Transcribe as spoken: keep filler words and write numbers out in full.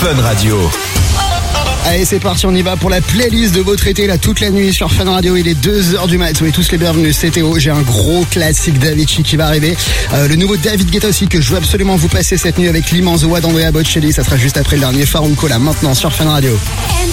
Fun Radio. Allez, c'est parti, on y va pour la playlist de votre été, là, toute la nuit sur Fun Radio. Il est deux heures du mat. Soyez tous les bienvenus, c'est Théo. J'ai un gros classique d'Avicii qui va arriver. Euh, le nouveau David Guetta aussi que je veux absolument vous passer cette nuit avec l'immense voix d'Andrea Bocelli. Ça sera juste après le dernier Farruko, là, maintenant sur Fun Radio.